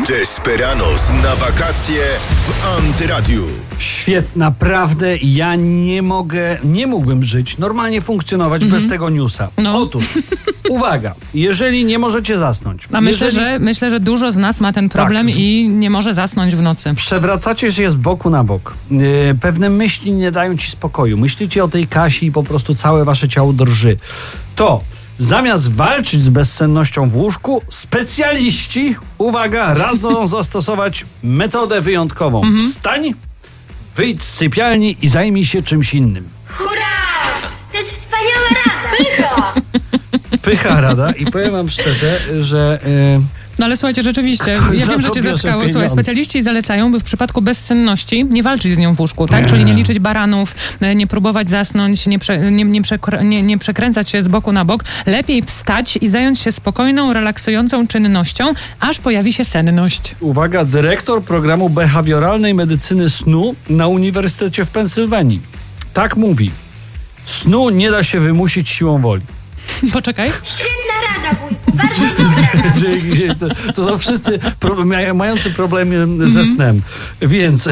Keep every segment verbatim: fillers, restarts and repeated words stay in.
Desperados na wakacje w Antyradiu. Świetnie, naprawdę ja nie mogę, nie mógłbym żyć, normalnie funkcjonować mm-hmm. bez tego newsa. No. Otóż, uwaga, jeżeli nie możecie zasnąć. A myślę, jeżeli... że, myślę, że dużo z nas ma ten problem tak. i nie może zasnąć w nocy. Przewracacie się z boku na bok. Yy, pewne myśli nie dają ci spokoju. Myślicie o tej Kasi i po prostu całe wasze ciało drży. To zamiast walczyć z bezsennością w łóżku, specjaliści, uwaga, radzą zastosować metodę wyjątkową. Mhm. Wstań, wyjdź z sypialni i zajmij się czymś innym. Hurra! To jest wspaniała rada! Pycha! Pycha rada i powiem wam szczerze, że... Yy, No ale słuchajcie, rzeczywiście, ja wiem, że cię zatkało. Słuchaj, specjaliści zalecają, by w przypadku bezsenności nie walczyć z nią w łóżku, tak? Nie. Czyli nie liczyć baranów, nie próbować zasnąć, nie, prze, nie, nie, przekr- nie, nie przekręcać się z boku na bok. Lepiej wstać i zająć się spokojną, relaksującą czynnością, aż pojawi się senność. Uwaga, dyrektor programu behawioralnej medycyny snu na Uniwersytecie w Pensylwanii. Tak mówi. Snu nie da się wymusić siłą woli. Poczekaj. Świetna rada, wujku, bardzo dobra. To są wszyscy pro, mający problemy ze snem. Więc...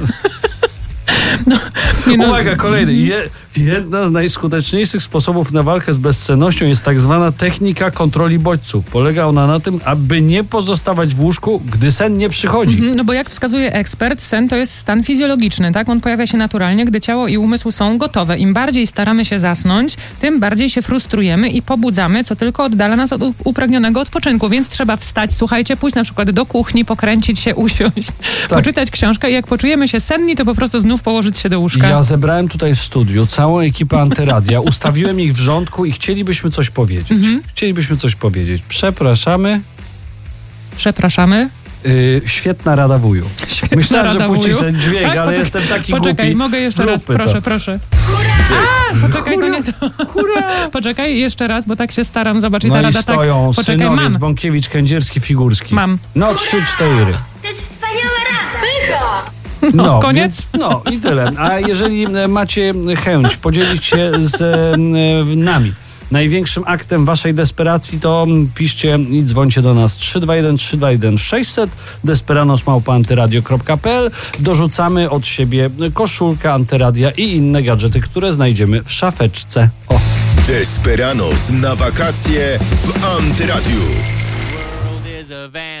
No, nie no. Uwaga, kolejny. Je, jedna z najskuteczniejszych sposobów na walkę z bezsennością jest tak zwana technika kontroli bodźców. Polega ona na tym, aby nie pozostawać w łóżku, gdy sen nie przychodzi. No bo jak wskazuje ekspert, sen to jest stan fizjologiczny, tak? On pojawia się naturalnie, gdy ciało i umysł są gotowe. Im bardziej staramy się zasnąć, tym bardziej się frustrujemy i pobudzamy, co tylko oddala nas od upragnionego odpoczynku. Więc trzeba wstać, słuchajcie, pójść na przykład do kuchni, pokręcić się, usiąść, tak. poczytać książkę i jak poczujemy się senni, to po prostu znów położyć się do łóżka. Ja zebrałem tutaj w studiu całą ekipę Antyradia, ustawiłem ich w rządku i chcielibyśmy coś powiedzieć. Mhm. Chcielibyśmy coś powiedzieć. Przepraszamy. Przepraszamy. Yy, świetna rada, wuju. Świetna Myślałem, rada, że puścisz wuju. ten dźwięk, tak, ale poczekaj, jestem taki poczekaj, głupi. mogę jeszcze raz, Zróbmy proszę, to. proszę. Hurra! A, poczekaj, hurra, to nie to. Hurra! Poczekaj, jeszcze raz, bo tak się staram, zobacz. I no ta i rada stoją tak. Poczekaj, synowie mam. z Bąkiewicz, Kędzierski, Figurski. Mam. No, trzy, cztery. To jest wspaniała rada! Pycha! No, No, koniec? Więc, no i tyle. A jeżeli macie chęć podzielić się z e, nami największym aktem waszej desperacji, to piszcie i dzwońcie do nas trzy dwa jeden trzy dwa jeden sześćset desperanos małpa antyradio kropka p l. Dorzucamy od siebie koszulkę Antyradia i inne gadżety, które znajdziemy w szafeczce. O. Desperados na wakacje w Antyradiu.